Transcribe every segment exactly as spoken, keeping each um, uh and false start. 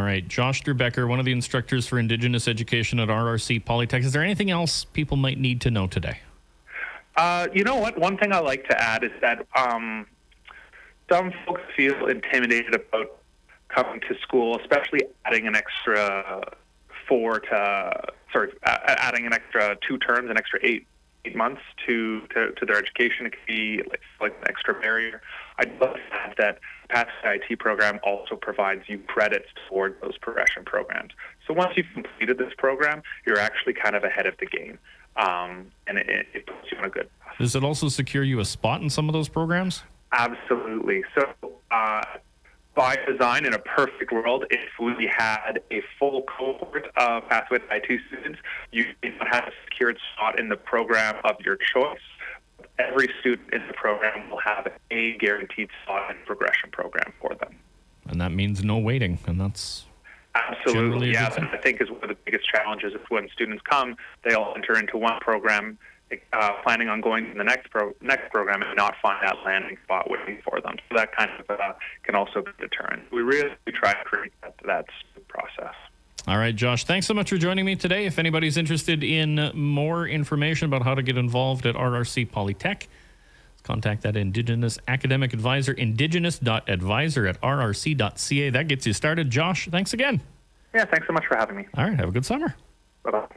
right. Josh Drebecker, one of the instructors for Indigenous education at R R C Polytech. Is there anything else people might need to know today? Uh, you know what? One thing I like to add is that um, some folks feel intimidated about coming to school, especially adding an extra four to, sorry, adding an extra two terms, an extra eight eight months to, to, to their education. It could be like, like an extra barrier. I'd love to add that the Pathway I T program also provides you credits toward those progression programs. So once you've completed this program, you're actually kind of ahead of the game, um, and it, it puts you on a good path. Does it also secure you a spot in some of those programs? Absolutely. So uh, by design, in a perfect world, if we had a full cohort of Pathway I T students, you don't have a secured spot in the program of your choice. Every student in the program will have a guaranteed spot in the progression program for them. And that means no waiting, and that's absolutely, yeah. That I think is one of the biggest challenges. Is when students come, they all enter into one program, uh, planning on going to the next pro- next program, and not find that landing spot waiting for them. So that kind of uh, can also be a deterrent. We really try to create that, that process. All right, Josh, thanks so much for joining me today. If anybody's interested in more information about how to get involved at R R C Polytech, contact that Indigenous academic advisor, indigenous dot advisor at r r c dot c a. That gets you started. Josh, thanks again. Yeah, thanks so much for having me. All right, have a good summer. Bye-bye.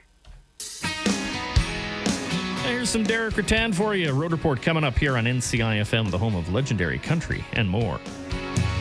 Here's some Derek Rattan for you. Road Report coming up here on N C I F M, the home of legendary country and more.